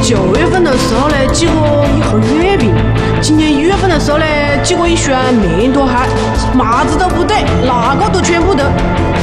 9月份的时候呢，寄过一盒月饼；今年1月份的时候呢，寄过一箱面团，啥子都不对，哪个都全部得。